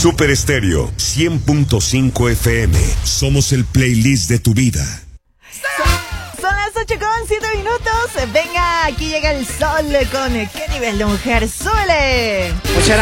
Super Estéreo 100.5 FM. Somos el playlist de tu vida. Son las 8:07. Venga, aquí llega el sol con qué nivel de mujer. ¡Súbele! Muchas